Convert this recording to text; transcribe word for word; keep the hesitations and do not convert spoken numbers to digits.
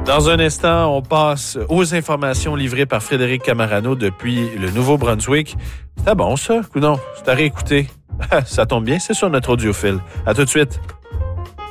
Dans un instant, on passe aux informations livrées par Frédéric Camarano depuis le Nouveau-Brunswick. C'était bon, ça? Ou non? C'est à réécouter. Ça tombe bien, c'est sur notre audiophile. À tout de suite.